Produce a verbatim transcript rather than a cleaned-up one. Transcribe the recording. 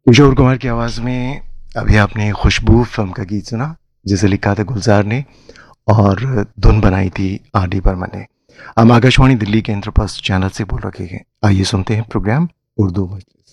किशोर कुमार की आवाज़ में अभी आपने खुशबू फिल्म का गीत सुना, जिसे लिखा था गुलजार ने और धुन बनाई थी आर डी बर्मन ने। हम आकाशवाणी दिल्ली के इंद्रप्रस्थ चैनल से बोल रखे हैं। आइए सुनते हैं प्रोग्राम उर्दू मजलिस।